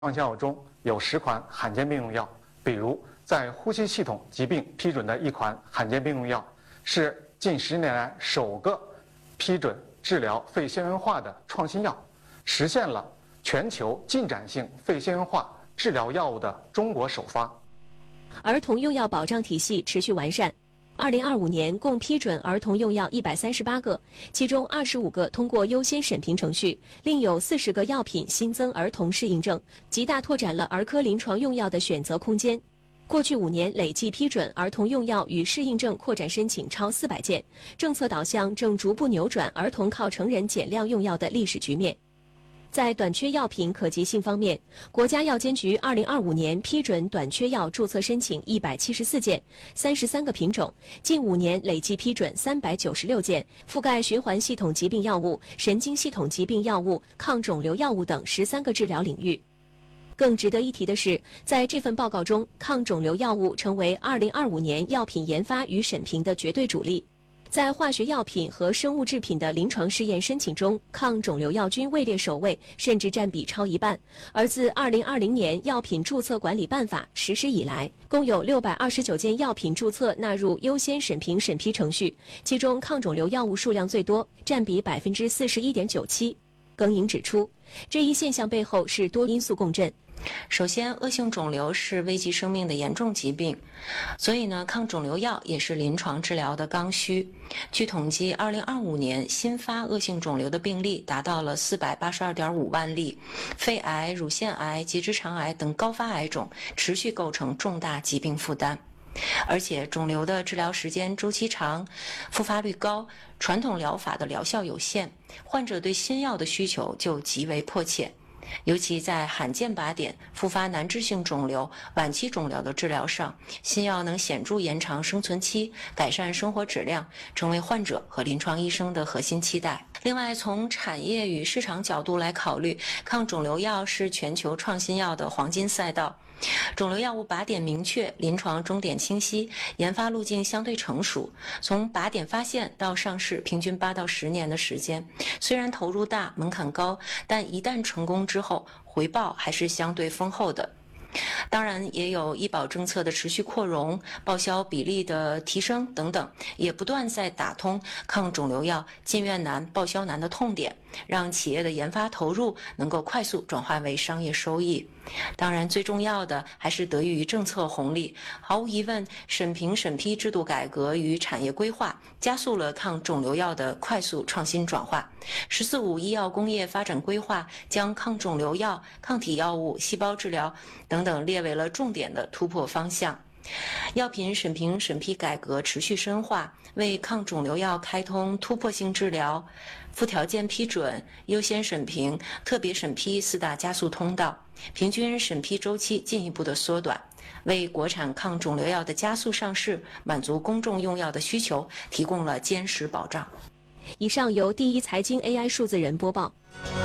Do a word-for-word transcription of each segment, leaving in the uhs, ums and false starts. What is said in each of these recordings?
创新药中有十款罕见病用药，比如在呼吸系统疾病批准的一款罕见病用药，是近十年来首个批准治疗肺纤维化的创新药，实现了全球进展性肺纤维化治疗药物的中国首发。 儿童用药保障体系持续完善。二零二五年共批准儿童用药一百三十八个，其中二十五个通过优先审评程序，另有四十个药品新增儿童适应症，极大拓展了儿科临床用药的选择空间。过去五年累计批准儿童用药与适应症扩展申请超四百件，政策导向正逐步扭转儿童靠成人减量用药的历史局面。在短缺药品可及性方面，国家药监局二零二五年批准短缺药注册申请一百七十四件，三十三个品种，近五年累计批准三百九十六件，覆盖循环系统疾病药物、神经系统疾病药物、抗肿瘤药物等十三个治疗领域。更值得一提的是，在这份报告中，抗肿瘤药物成为二零二五年药品研发与审评的绝对主力。在化学药品和生物制品的临床试验申请中，抗肿瘤药均位列首位，甚至占比超一半。而自二零二零年药品注册管理办法实施以来，共有六百二十九件药品注册纳入优先审评审批程序，其中抗肿瘤药物数量最多，占比百分之四十一点九七。耿颖指出，这一现象背后是多因素共振。 首先，恶性肿瘤是危及生命的严重疾病，所以呢，抗肿瘤药也是临床治疗的刚需。据统计，二零二五年新发恶性肿瘤的病例达到了四百八十二点五万例，肺癌、乳腺癌、结直肠癌等高发癌种持续构成重大疾病负担。而且肿瘤的治疗时间周期长，复发率高，传统疗法的疗效有限，患者对新药的需求就极为迫切。尤其在罕见靶点、复发难治性肿瘤、晚期肿瘤的治疗上，新药能显著延长生存期，改善生活质量，成为患者和临床医生的核心期待。另外，从产业与市场角度来考虑，抗肿瘤药是全球创新药的黄金赛道。肿瘤药物靶点明确，临床终点清晰，研发路径相对成熟。从靶点发现到上市，平均八到十年的时间。虽然投入大、门槛高，但一旦成功之后，回报还是相对丰厚的。当然，也有医保政策的持续扩容、报销比例的提升等等，也不断在打通抗肿瘤药进院难、报销难的痛点，让企业的研发投入能够快速转化为商业收益。当然，最重要的还是得益于政策红利。毫无疑问，审评审批制度改革与产业规划加速了抗肿瘤药的快速创新转化。十四五医药工业发展规划将抗肿瘤药、抗体药物、细胞治疗等等列为了重点的突破方向。药品审评审批改革持续深化，为抗肿瘤药开通突破性治疗、附条件批准、优先审评、特别审批四大加速通道，平均审批周期进一步的缩短，为国产抗肿瘤药的加速上市、满足公众用药的需求提供了坚实保障。 以上由第一财经 A I 数字人播报。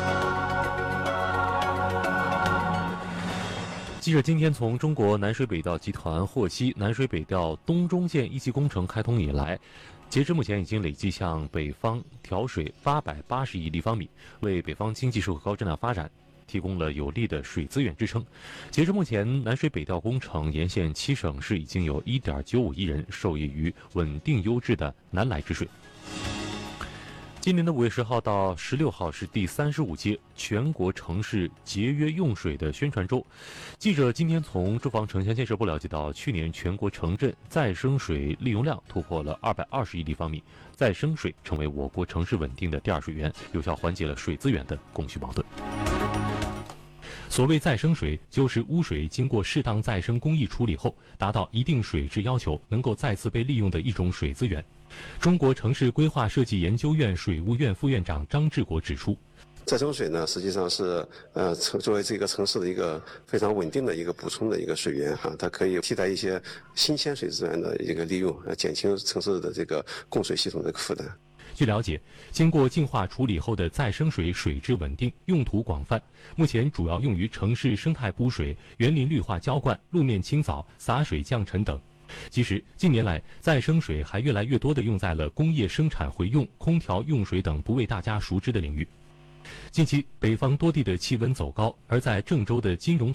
记者今天从中国南水北调集团获悉，南水北调东中线一期工程开通以来，截至目前已经累计向北方调水八百八十亿立方米，为北方经济社会高质量发展提供了有力的水资源支撑。截至目前，南水北调工程沿线七省市已经有 一点九五亿人受益于稳定优质的南来之水。今年的五月十号到十六号是第三十五届全国城市节约用水的宣传周。记者今天从住房城乡建设部了解到，去年全国城镇再生水利用量突破了二百二十亿立方米，再生水成为我国城市稳定的第二水源，有效缓解了水资源的供需矛盾。所谓再生水，就是污水经过适当再生工艺处理后，达到一定水质要求，能够再次被利用的一种水资源。中国城市规划设计研究院水务院副院长张志国指出， 再生水呢，实际上是呃作为这个城市的一个非常稳定的一个补充的一个水源哈、啊，它可以替代一些新鲜水资源的一个利用，呃，减轻城市的这个供水系统的负担。 据了解，经过净化处理后的再生水水质稳定，用途广泛，目前主要用于城市生态补水、园林绿化浇灌、路面清扫、洒水降尘等。其实，近年来，再生水还越来越多地用在了工业生产回用、空调用水等不为大家熟知的领域。 近期，北方多地的气温走高，而在郑州的金融